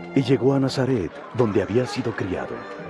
y llegó a Nazaret, donde había sido criado.